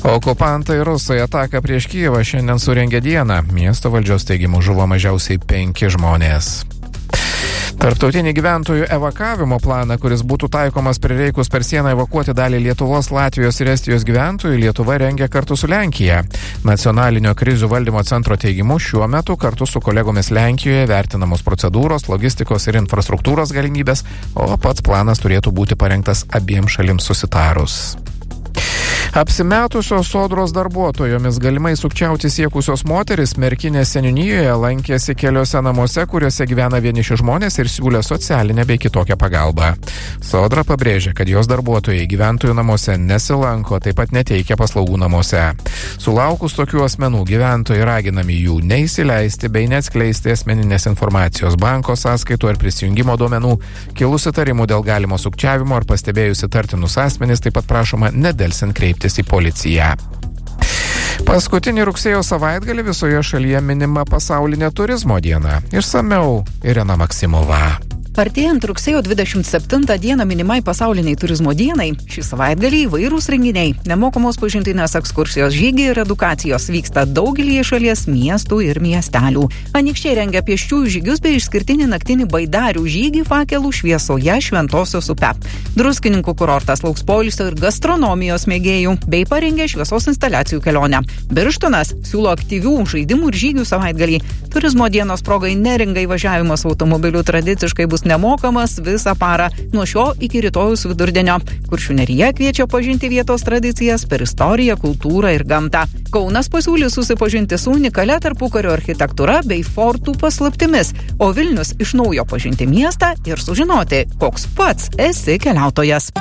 Okupantai rusai ataką prieš Kijevą šiandien surengė dieną. Miesto valdžios teigimu žuvo mažiausiai 5 žmonės. Tarptautinį gyventojų evakavimo planą, kuris būtų taikomas prireikus per sieną evakuoti dalį Lietuvos, Latvijos ir Estijos gyventojų, Lietuva rengia kartu su Lenkija. Nacionalinio krizių valdymo centro teigimu šiuo metu kartu su kolegomis Lenkijoje vertinamos procedūros, logistikos ir infrastruktūros galimybės, o pats planas turėtų būti parengtas abiems šalims susitarus. Apsimetusios sodros darbuotojomis galimai sukčiauti siekusios moteris Merkinės seniūnijoje lankėsi keliose namuose, kuriuose gyvena vieniši žmonės ir siūlė socialinę bei kitokią pagalbą. Sodra pabrėžia, kad jos darbuotojai gyventojų namuose nesilanko, taip pat neteikia paslaugų namuose. Sulaukus tokių asmenų gyventojai raginami jų neįsileisti bei neatskleisti asmeninės informacijos, banko sąskaitų ar prisijungimo duomenų. Kilus įtarimų dėl galimo sukčiavimo ar pastebėjus įtartinus asmenys, taip pat prašoma nedelsiant kreiptis į policiją. Paskutinį rugsėjo savaitgalį visoje šalyje minima pasaulinė turizmo diena. Išsamiau Irena Maksimova. Artėjant rugsėjo 27 dieną minimai pasauliniai turizmo dienai, šį savaitgalį įvairūs renginiai, nemokamos pažintinės ekskursijos, žygiai ir edukacijos vyksta daugelį šalies miestų ir miestelių. Anykščiai rengia pėsčiųjų žygius bei išskirtinį naktinį baidarių žygį fakelų šviesoje Šventosios upe. Druskininkų kurortas lauks poilsio ir gastronomijos mėgėjų bei parengė šviesos instaliacijų kelionę. Birštonas siūlo aktyvių žaidimų ir žygių savaitgalį. Turizmo dienos progai Neringai važiavimas automobiliu tradiciškai bus nemokamas visą parą nuo šio iki rytojaus vidurdienio. Kuršių Nerija kviečia pažinti vietos tradicijas per istoriją, kultūrą ir gamtą. Kaunas pasiūlys susipažinti su unikalia tarpukario architektūra bei fortų paslaptimis, o Vilnius iš naujo pažinti miestą ir sužinoti, koks pats esi keliautojas.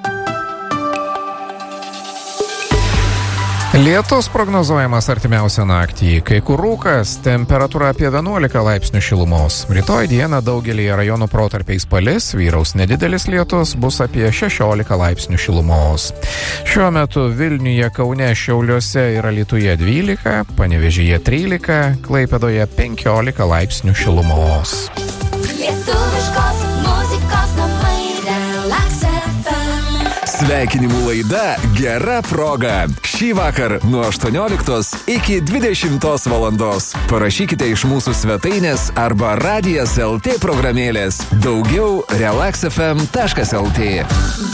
Lietus prognozuojamas artimiausią naktį. Kai kur rūkas, temperatūra apie 11 laipsnių šilumos. Rytoj dieną daugelį rajonų protarpiais palis, vyraus nedidelis lietus, bus apie 16 laipsnių šilumos. Šiuo metu Vilniuje, Kaune, Šiauliuose ir Alytuje 12, Panevėžyje 13, Klaipėdoje 15 laipsnių šilumos. Lietuviškos muzikos namai Relax FM. Sveikinimų laida Gera proga. Šį vakar nuo 18 iki 20 valandos. Parašykite iš mūsų svetainės arba Radijas LT programėlės. Daugiau relaxfm.lt.